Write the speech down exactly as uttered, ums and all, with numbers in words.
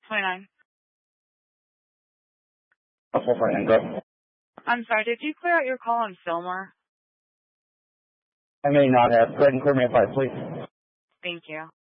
twenty-nine. four forty-nine, go. I'm sorry, did you clear out your call on Fillmore? I may not have. Go ahead and clear me a five, please. Thank you.